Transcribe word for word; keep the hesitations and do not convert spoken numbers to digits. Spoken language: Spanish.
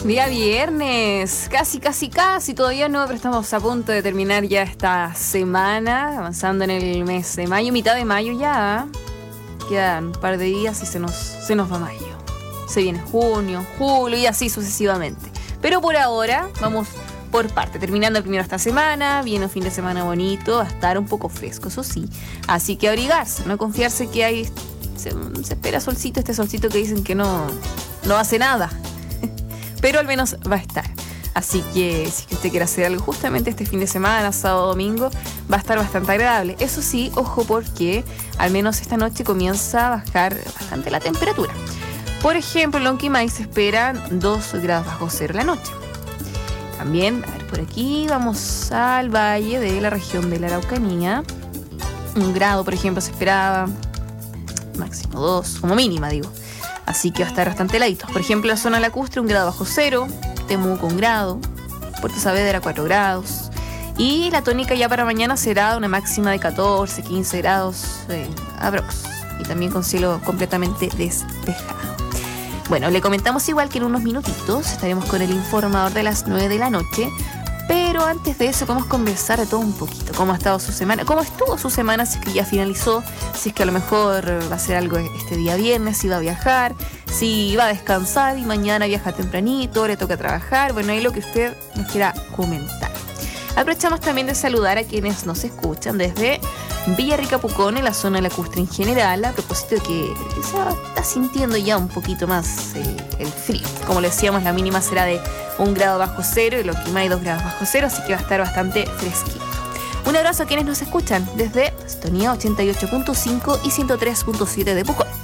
Día viernes, casi, casi, casi, todavía no, pero estamos a punto de terminar ya esta semana, avanzando en el mes de mayo, mitad de mayo ya. Quedan un par de días y se nos, se nos va mayo. Se viene junio, julio y así sucesivamente. Pero por ahora vamos por parte, terminando primero esta semana, viene un fin de semana bonito, va a estar un poco fresco, eso sí. Así que abrigarse, no confiarse que hay, se, se espera solcito, este solcito que dicen que no, no hace nada. Pero al menos va a estar. Así que si usted quiere hacer algo justamente este fin de semana, sábado, domingo, va a estar bastante agradable. Eso sí, ojo, porque al menos esta noche comienza a bajar bastante la temperatura. Por ejemplo, en Lonquimay se esperan dos grados bajo cero en la noche. También, a ver, por aquí vamos al valle de la región de la Araucanía. Un grado, por ejemplo, se esperaba, máximo dos, como mínima, digo. Así que va a estar bastante heladito. Por ejemplo, la zona lacustre, un grado bajo cero. Temuco, un grado. Puerto Saavedra, cuatro grados. Y la tónica ya para mañana será una máxima de catorce, quince grados eh, aprox. Y también con cielo completamente despejado. Bueno, le comentamos igual que en unos minutitos estaremos con el informador de las nueve de la noche. Pero antes de eso podemos conversar de todo un poquito. ¿Cómo ha estado su semana? ¿Cómo estuvo su semana? Si es que ya finalizó. Si es que a lo mejor va a hacer algo este día viernes. Si va a viajar. Si va a descansar y mañana viaja tempranito. Le toca trabajar. Bueno, ahí lo que usted nos quiera comentar. Aprovechamos también de saludar a quienes nos escuchan desde Villarrica, Pucón, en la zona lacustre en general. A propósito de que se está sintiendo ya un poquito más eh, el frío. Como le decíamos, la mínima será de un grado bajo cero y Lonquimay dos grados bajo cero, así que va a estar bastante fresquito. Un abrazo a quienes nos escuchan desde Sintonía ochenta y ocho punto cinco y ciento tres punto siete de Pucón.